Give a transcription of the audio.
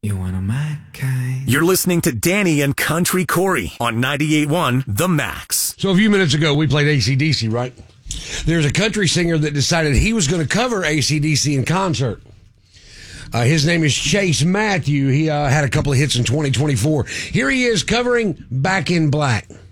You want my kind. You're listening to Danny and Country Corey on 98.1 The Max. So a few minutes ago, we played AC/DC, right? There's a country singer that decided he was going to cover AC/DC in concert. His name is Chase Matthew. He had a couple of hits in 2024. Here he is covering Back in Black.